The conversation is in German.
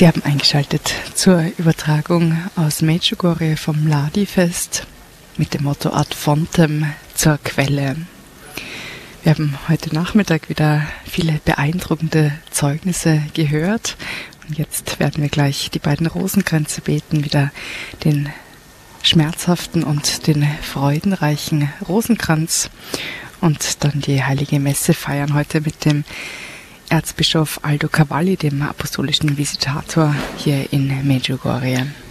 Sie haben eingeschaltet zur Übertragung aus Medjugorje vom Mladi-Fest mit dem Motto Ad Fontem, zur Quelle. Wir haben heute Nachmittag wieder viele beeindruckende Zeugnisse gehört und jetzt werden wir gleich die beiden Rosenkränze beten, wieder den schmerzhaften und den freudenreichen Rosenkranz und dann die Heilige Messe feiern heute mit dem Erzbischof Aldo Cavalli, dem apostolischen Visitator hier in Medjugorje.